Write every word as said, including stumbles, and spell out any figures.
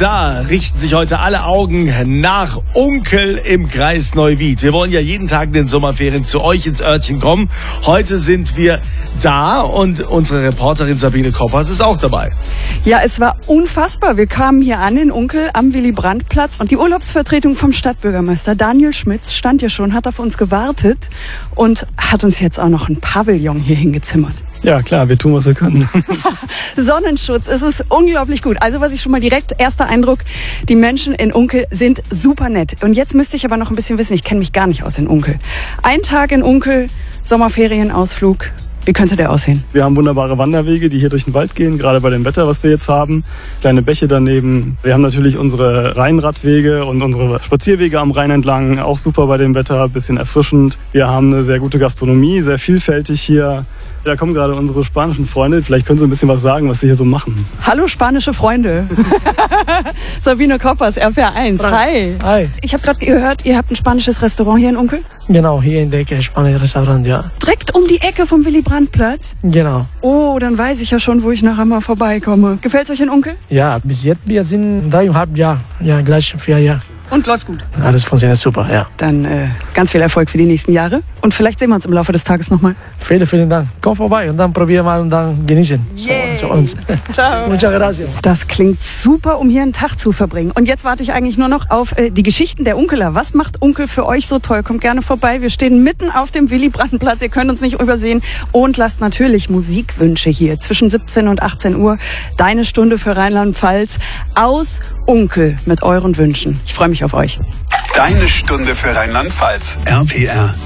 da richten sich heute alle Augen nach Unkel im Kreis Neuwied. Wir wollen ja jeden Tag in den Sommerferien zu euch ins Örtchen kommen. Heute sind wir da und unsere Reporterin Sabine Koppers ist auch dabei. Ja, es war unfassbar. Wir kamen hier an in Unkel am Willy-Brandt-Platz und die Urlaubsvertretung vom Stadtbürgermeister Daniel Schmitz stand hier schon, hat auf uns gewartet und hat uns jetzt auch noch ein Pavillon hier hingezimmert. Ja, klar, wir tun, was wir können. Sonnenschutz, es ist unglaublich gut. Also was ich schon mal direkt, erster Eindruck, die Menschen in Unkel sind super nett. Und jetzt müsste ich aber noch ein bisschen wissen, ich kenne mich gar nicht aus in Unkel. Ein Tag in Unkel, Sommerferienausflug. Wie könnte der aussehen? Wir haben wunderbare Wanderwege, die hier durch den Wald gehen, gerade bei dem Wetter, was wir jetzt haben. Kleine Bäche daneben. Wir haben natürlich unsere Rheinradwege und unsere Spazierwege am Rhein entlang, auch super bei dem Wetter, bisschen erfrischend. Wir haben eine sehr gute Gastronomie, sehr vielfältig hier. Da kommen gerade unsere spanischen Freunde. Vielleicht können Sie ein bisschen was sagen, was Sie hier so machen. Hallo spanische Freunde. Sabine Koppers, R P R eins. Hi. Hi. Ich habe gerade gehört, ihr habt ein spanisches Restaurant hier in Unkel? Genau, hier in der Ecke, spanisches Restaurant, ja. Direkt um die Ecke vom Willy-Brandt-Platz? Genau. Oh, dann weiß ich ja schon, wo ich nachher mal vorbeikomme. Gefällt's euch in Unkel? Ja, bis jetzt, wir sind dreieinhalb Jahre, ja, gleich vier Jahre. Und läuft gut. Alles funktioniert super, ja. Dann äh, ganz viel Erfolg für die nächsten Jahre. Und vielleicht sehen wir uns im Laufe des Tages nochmal. Vielen, vielen Dank. Komm vorbei und dann probieren mal und dann genießen. Yeah. So, zu uns. Ciao. Muchas gracias. Das klingt super, um hier einen Tag zu verbringen. Und jetzt warte ich eigentlich nur noch auf äh, die Geschichten der Unkeler. Was macht Unkel für euch so toll? Kommt gerne vorbei. Wir stehen mitten auf dem Willy-Brandt-Platz. Ihr könnt uns nicht übersehen. Und lasst natürlich Musikwünsche hier zwischen siebzehn und achtzehn Uhr. Deine Stunde für Rheinland-Pfalz aus Unkel mit euren Wünschen. Ich freue mich auf euch. Deine Stunde für Rheinland-Pfalz. R P R.